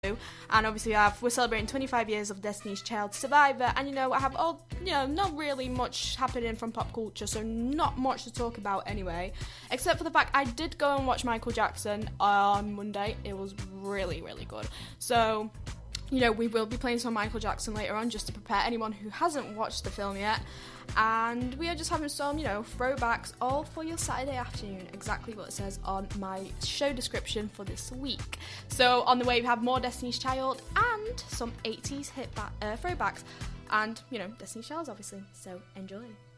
And obviously we're celebrating 25 years of Destiny's Child Survivor, and I have all, not really much happening from pop culture, so not much to talk about anyway, except for the fact I did go and watch Michael Jackson on Monday. It was really, really good. So, we will be playing some Michael Jackson later on, just to prepare anyone who hasn't watched the film yet. And we are just having some, throwbacks all for your Saturday afternoon, exactly what it says on my show description for this week. So on the way we have more Destiny's Child and some 80s hit throwbacks, and, Destiny's Child obviously, so enjoy.